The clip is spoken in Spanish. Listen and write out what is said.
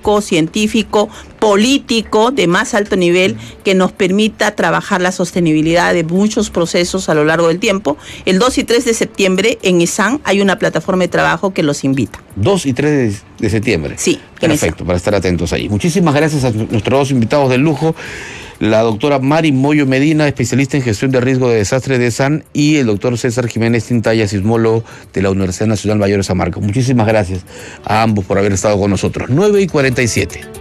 técnico, científico, político de más alto nivel que nos permita trabajar la sostenibilidad de muchos procesos a lo largo del tiempo. El 2 y 3 de septiembre en ESAN hay una plataforma de trabajo que los invita. 2 y 3 de septiembre. Sí. Perfecto, para estar atentos ahí. Muchísimas gracias a nuestros dos invitados de lujo, la doctora Mari Moyo Medina, especialista en gestión de riesgo de desastre de ESAN, y el doctor César Jiménez Tintaya, sismólogo de la Universidad Nacional Mayor de San Marcos. Muchísimas gracias a ambos por haber estado con nosotros. 9:47.